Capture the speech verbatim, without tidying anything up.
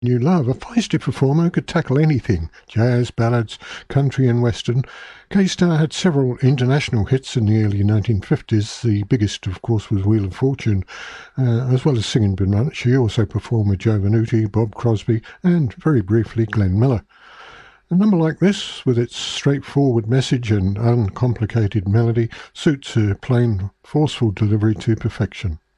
New Love, a feisty performer who could tackle anything, jazz, ballads, country and western. K-Star had several international hits in the early nineteen fifties. The biggest, of course, was Wheel of Fortune. Uh, as well as singing Bernard, she also performed with Joe Venuti, Bob Crosby and, very briefly, Glenn Miller. A number like this, with its straightforward message and uncomplicated melody, suits her plain, forceful delivery to perfection.